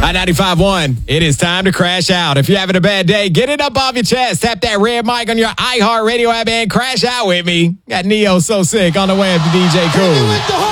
At 95.1, it is time to crash out. If you're having a bad day, get it up off your chest. Tap that red mic on your iHeartRadio app and crash out with me. Got Neo So Sick on the way up to DJ Cool.